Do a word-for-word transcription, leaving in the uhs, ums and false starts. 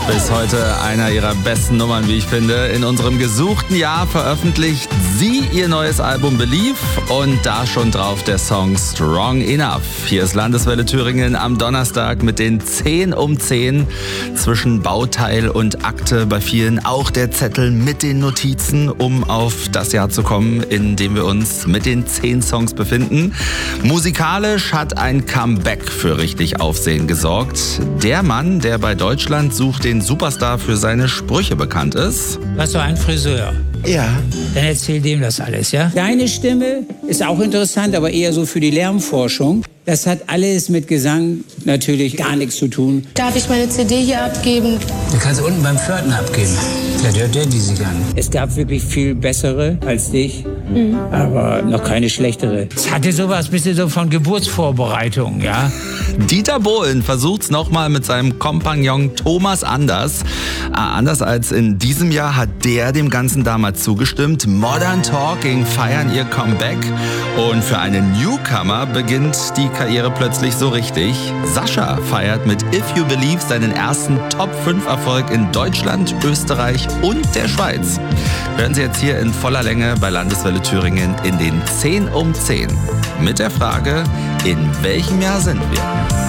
Bis heute einer ihrer besten Nummern, wie ich finde. In unserem gesuchten Jahr veröffentlicht sie ihr neues Album Believe und da schon drauf der Song Strong Enough. Hier ist Landeswelle Thüringen am Donnerstag mit den zehn um zehn. Zwischen Bauteil und Akte bei vielen auch der Zettel mit den Notizen, um auf das Jahr zu kommen, in dem wir uns mit den zehn Songs befinden. Musikalisch hat ein Comeback für richtig Aufsehen gesorgt. Der Mann, der bei Deutschland sucht den Superstar für seine Sprüche bekannt ist. Hast du einen Friseur? Ja. Dann erzähl dem das alles, ja? Deine Stimme ist auch interessant, aber eher so für die Lärmforschung. Das hat alles mit Gesang natürlich gar nichts zu tun. Darf ich meine C D hier abgeben? Du kannst unten beim Pförtner abgeben. Vielleicht hört der die sich an. Es gab wirklich viel bessere als dich, mhm. aber noch keine schlechtere. Es hatte sowas, bisschen so von Geburtsvorbereitung, ja? Dieter Bohlen versucht's nochmal mit seinem Kompagnon Thomas Anders. Ah, anders als in diesem Jahr hat der dem Ganzen damals zugestimmt. Modern Talking feiern ihr Comeback. Und für einen Newcomer beginnt die Karriere plötzlich so richtig. Sascha feiert mit If You Believe seinen ersten Top fünf Erfolg in Deutschland, Österreich und der Schweiz. Hören Sie jetzt hier in voller Länge bei Landeswelle Thüringen in den zehn um zehn. Mit der Frage, in welchem Jahr sind wir?